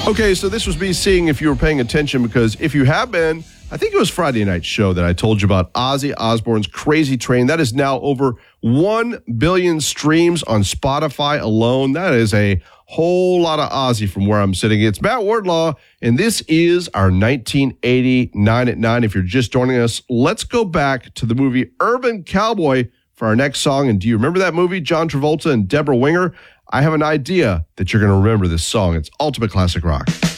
Okay, so this was me seeing if you were paying attention, because if you have been, I think it was Friday night's show that I told you about Ozzy Osbourne's Crazy Train. That is now over 1 billion streams on Spotify alone. That is a whole lot of Ozzy from where I'm sitting. It's Matt Wardlaw, and this is our 1989 at 9. If you're just joining us, let's go back to the movie Urban Cowboy for our next song. And do you remember that movie, John Travolta and Deborah Winger? I have an idea that you're going to remember this song. It's ultimate classic rock.